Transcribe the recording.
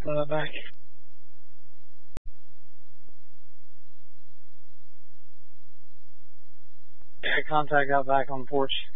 Back. Yeah, contact got back on the porch.